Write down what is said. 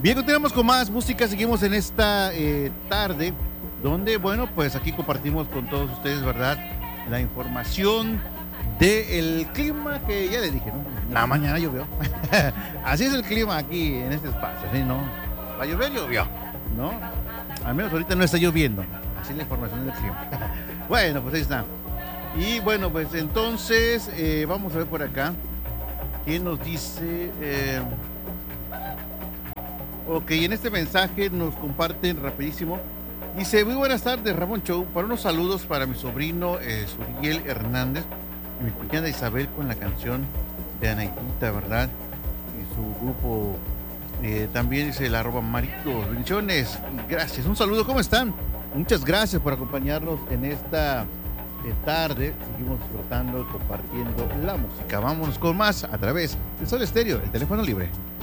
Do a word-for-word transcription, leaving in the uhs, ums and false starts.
Bien, continuamos con más música, seguimos en esta eh, tarde, donde, bueno, pues aquí compartimos con todos ustedes, ¿verdad? La información del clima que ya les dije, ¿no? La mañana llovió. Así es el clima aquí en este espacio, ¿sí? ¿No? Va a llover, llovió, ¿no? Al menos ahorita no está lloviendo. Así es la información del clima. Bueno, pues ahí está. Y bueno, pues entonces eh, vamos a ver por acá. ¿Quién nos dice? Eh, ok, en este mensaje nos comparten rapidísimo. Dice, muy buenas tardes, Ramón Show. Para unos saludos para mi sobrino eh, Suriel Hernández y mi cuñada Isabel con la canción de Anaitita, ¿verdad? Y su grupo eh, también dice el arroba Maritos. Bendiciones, gracias. Un saludo, ¿cómo están? Muchas gracias por acompañarnos en esta eh, tarde. Seguimos disfrutando, compartiendo la música. Vámonos con más a través de Sol Estéreo, el teléfono libre.